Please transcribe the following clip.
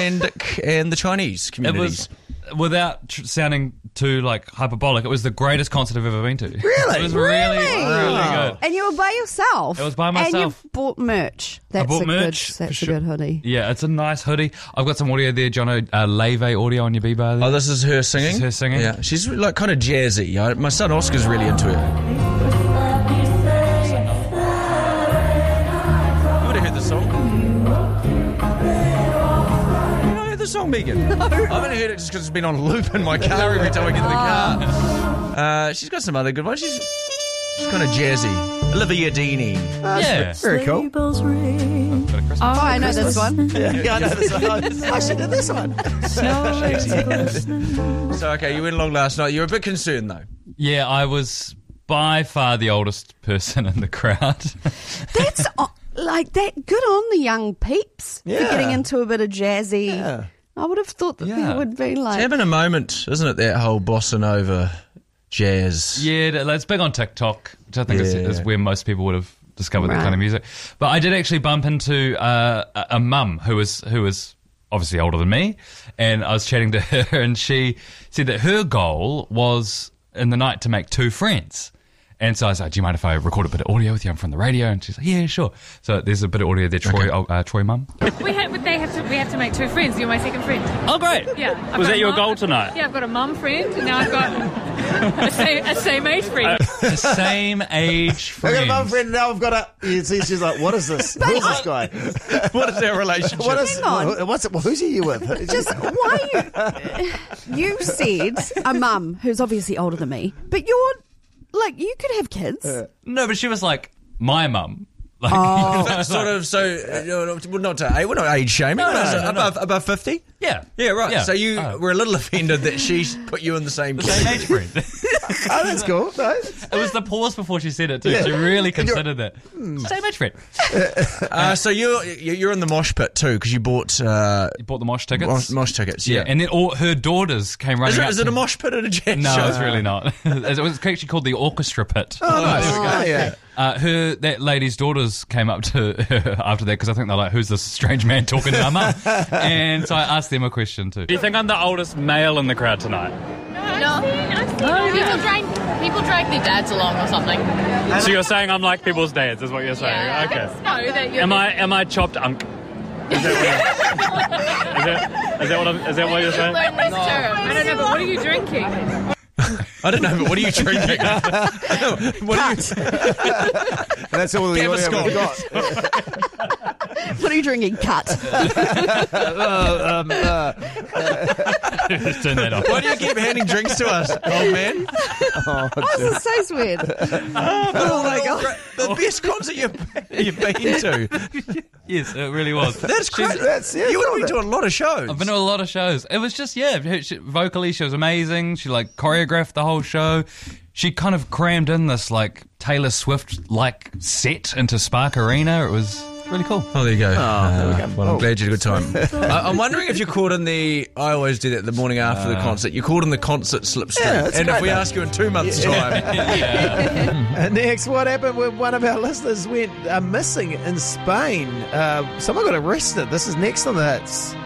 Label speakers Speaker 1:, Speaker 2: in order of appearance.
Speaker 1: Icelandic and the Chinese communities.
Speaker 2: It was, without sounding too hyperbolic, it was the greatest concert I've ever been to.
Speaker 3: Really?
Speaker 2: It was really good.
Speaker 4: And you were by yourself.
Speaker 2: It was by myself.
Speaker 4: And you bought merch.
Speaker 2: I bought merch.
Speaker 4: That's a good hoodie.
Speaker 2: Yeah, it's a nice hoodie. I've got some audio there, Jono. Lave audio on your B-bar there.
Speaker 1: Oh, this is her singing?
Speaker 2: This is her singing.
Speaker 1: Yeah, she's kind of jazzy. My son Oscar's really into her. You would have heard the song. You not heard the song, Megan? No. I've only heard it just because it's been on loop in my car every time I get in the car. She's got some other good ones. She's kind of jazzy. Olivia Deeney.
Speaker 2: Yeah.
Speaker 3: Very cool.
Speaker 4: Oh, I know this one.
Speaker 3: Yeah, I know this one. I should do this one.
Speaker 1: So, okay, you went along last night. You were a bit concerned, though.
Speaker 2: Yeah, I was by far the oldest person in the crowd.
Speaker 4: That's that. Good on the young peeps for getting into a bit of jazzy.
Speaker 3: Yeah.
Speaker 4: I would have thought that there would be
Speaker 1: It's having a moment, isn't it, that whole bossa nova jazz?
Speaker 2: Yeah, it's big on TikTok, which I think is where most people would have discovered that kind of music. But I did actually bump into a mum who was obviously older than me, and I was chatting to her, and she said that her goal was in the night to make 2 friends. And so I was like, do you mind if I record a bit of audio with you? I'm from the radio. And she's like, yeah, sure. So there's a bit of audio there, Troy mum.
Speaker 5: We have to make 2 friends. You're my second friend.
Speaker 2: Oh, great.
Speaker 5: Yeah.
Speaker 6: Was that your goal tonight?
Speaker 5: Yeah, I've got a mum friend, and now I've got a same age friend.
Speaker 2: The same age friend.
Speaker 3: I've got a mum friend, now I've got a... You see, she's like, what is this? Who's this guy?
Speaker 1: What is their relationship?
Speaker 4: Hang on.
Speaker 3: Who's he with?
Speaker 4: Just why you said a mum who's obviously older than me, but you're you could have kids.
Speaker 2: No, but she was like, my mum.
Speaker 1: Sort of, we're not age shaming.
Speaker 2: No.
Speaker 1: Above 50?
Speaker 2: Yeah.
Speaker 1: Yeah, right.
Speaker 2: Yeah.
Speaker 1: So you were a little offended that she put you in the same
Speaker 2: Same age friend.
Speaker 3: Oh, that's cool. No.
Speaker 2: It was the pause before she said it too. She really considered that. Same age friend.
Speaker 1: So you're in the mosh pit too because you bought
Speaker 2: You bought the mosh tickets?
Speaker 1: mosh tickets, yeah.
Speaker 2: And then all her daughters came running up.
Speaker 1: Is it a mosh pit at a jazz
Speaker 2: No,
Speaker 1: show?
Speaker 2: it's really not. It was actually called the orchestra pit.
Speaker 3: Oh, nice.
Speaker 1: there we go.
Speaker 3: Yeah.
Speaker 2: That lady's daughters came up to her after that because I think they're like, who's this strange man talking to our mum? And so I asked them a question too.
Speaker 6: Do you think I'm the oldest male in the crowd tonight?
Speaker 5: No. People drag their dads along or something.
Speaker 6: So you're saying I'm like people's dads, is what you're saying?
Speaker 5: Yeah,
Speaker 6: Okay.
Speaker 5: I think so, that you're
Speaker 6: Am I chopped unk? Is that what you're saying?
Speaker 5: I don't know, but what are you drinking?
Speaker 1: I don't know, but what are you drinking? What are you...
Speaker 3: That's all the audio
Speaker 1: Scott.
Speaker 3: we've got.
Speaker 4: What are you drinking? Cut.
Speaker 2: Just turn that off.
Speaker 1: Why do you keep handing drinks to us, old man?
Speaker 4: This is so weird.
Speaker 1: Oh my God. The best concert you've been to.
Speaker 2: Yes, it really was.
Speaker 1: That's great.
Speaker 3: You
Speaker 1: would be doing a lot of shows.
Speaker 2: I've been to a lot of shows. It was just, vocally she was amazing. She choreographed the whole show. She kind of crammed in this Taylor Swift set into Spark Arena. It was really cool.
Speaker 1: Oh, there you go.
Speaker 3: there we go.
Speaker 1: Well, I'm glad you had a good time. I'm wondering if you're caught in I always do that the morning after the concert. You're caught in the concert slipstream.
Speaker 3: Yeah,
Speaker 1: and if we ask you in 2 months' time...
Speaker 3: Next, what happened when one of our listeners went missing in Spain? Someone got arrested. This is next on the hits.